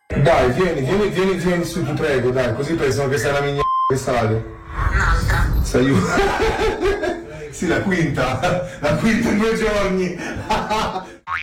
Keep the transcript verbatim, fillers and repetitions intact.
Dai, vieni, vieni, vieni, vieni su, ti prego, dai, così pensano che sei una migna di strade. Un'altra. Sei Sì, la quinta, la quinta in due giorni.